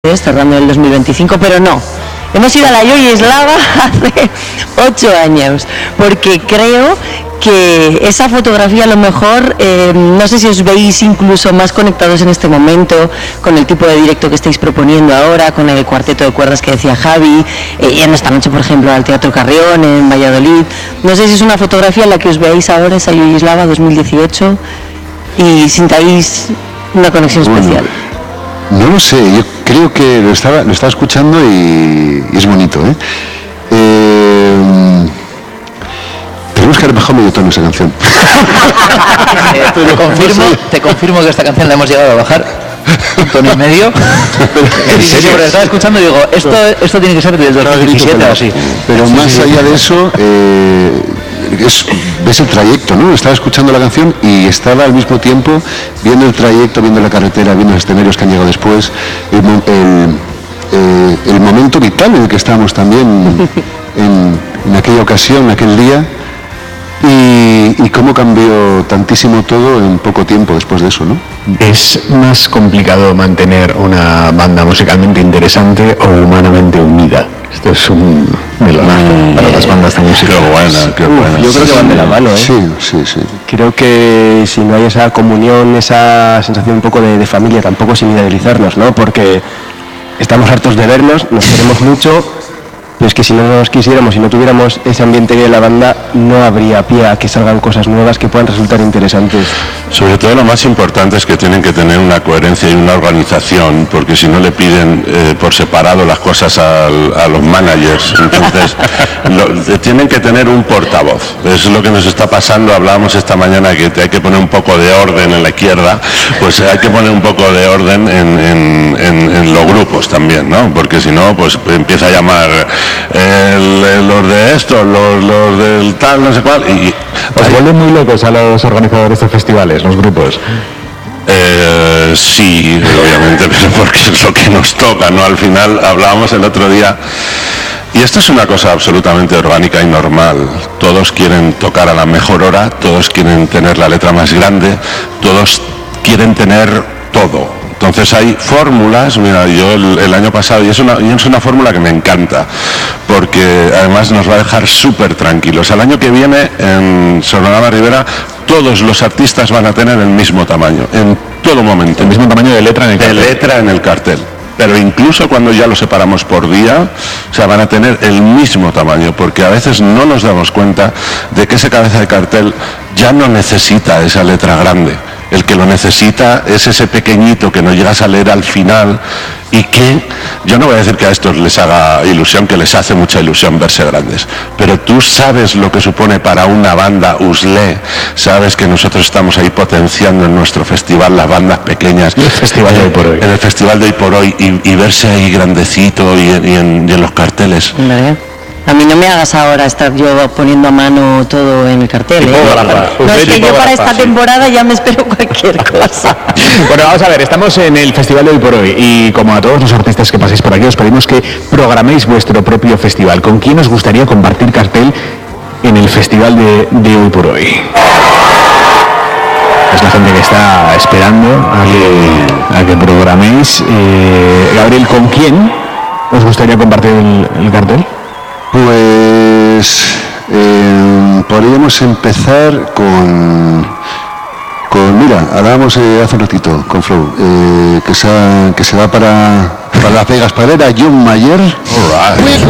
cerrando el 2025, pero no. Hemos ido a la Yoyislava hace 8 años, porque creo que esa fotografía a lo mejor, no sé si os veis incluso más conectados en este momento con el tipo de directo que estáis proponiendo ahora, con el cuarteto de cuerdas que decía Javi, en esta noche, por ejemplo, al Teatro Carrión, en Valladolid. No sé si es una fotografía en la que os veáis ahora, esa Yoyislava 2018, y sintáis una conexión especial. No lo sé, yo creo que lo estaba escuchando y es bonito, ¿eh? Tenemos que haber bajado medio tono esa canción. Te confirmo que esta canción la hemos llegado a bajar un tono y medio. ¿En serio? Pero estaba escuchando y digo, esto tiene que ser del 2017 o así. Pero más allá de eso, ves el trayecto, ¿no? Estaba escuchando la canción y estaba al mismo tiempo viendo el trayecto, viendo la carretera, viendo los escenarios que han llegado después, el momento vital en el que estábamos también en aquella ocasión, en aquel día, y cómo cambió tantísimo todo en poco tiempo después de eso, ¿no? ¿Es más complicado mantener una banda musicalmente interesante o humanamente unida? Esto es un melonazo para las bandas de música. Qué buena. Yo creo que van de la mano, ¿eh? Sí. Creo que si no hay esa comunión, esa sensación un poco de familia, tampoco sin idealizarnos, ¿no? Porque estamos hartos de vernos, nos queremos mucho, pero es que si no nos quisiéramos, si no tuviéramos ese ambiente de la banda, no habría pie a que salgan cosas nuevas que puedan resultar interesantes. Sobre todo lo más importante es que tienen que tener una coherencia y una organización, porque si no le piden por separado las cosas a los managers, entonces tienen que tener un portavoz. Eso es lo que nos está pasando. Hablábamos esta mañana que hay que poner un poco de orden en la izquierda, pues hay que poner un poco de orden en los grupos también, ¿no? Porque si no, pues empieza a llamar los de esto, los del tal, no sé cuál, y ¿os vuelven muy locos a los organizadores de festivales, los grupos? Sí, obviamente, pero porque es lo que nos toca, ¿no? Al final hablábamos el otro día, y esto es una cosa absolutamente orgánica y normal. Todos quieren tocar a la mejor hora, todos quieren tener la letra más grande, todos quieren tener todo. Entonces hay fórmulas, mira, yo el año pasado, y es una fórmula que me encanta, porque además nos va a dejar súper tranquilos. El año que viene en Sonorama Ribera todos los artistas van a tener el mismo tamaño, en todo momento. El mismo tamaño de letra en el cartel. De letra en el cartel. Pero incluso cuando ya lo separamos por día, o sea, van a tener el mismo tamaño, porque a veces no nos damos cuenta de que ese cabeza de cartel ya no necesita esa letra grande. El que lo necesita es ese pequeñito que no llegas a leer al final y que, yo no voy a decir que a estos les haga ilusión, que les hace mucha ilusión verse grandes, pero tú sabes lo que supone para una banda USLE, sabes que nosotros estamos ahí potenciando en nuestro festival las bandas pequeñas, el festival de hoy por hoy. En el festival de hoy por hoy, y verse ahí grandecito y en los carteles. A mí no me hagas ahora estar yo poniendo a mano todo en el cartel, ¿eh? No, es que yo para esta temporada ya me espero cualquier cosa. Bueno, vamos a ver, estamos en el Festival de Hoy por Hoy y como a todos los artistas que paséis por aquí os pedimos que programéis vuestro propio festival. ¿Con quién os gustaría compartir cartel en el Festival de Hoy por Hoy? Es la gente que está esperando a que programéis. Gabriel, ¿con quién os gustaría compartir el cartel? Pues podríamos empezar con mira, hablábamos hace un ratito con Flow, que se va para Las Vegas, para ver a John Mayer.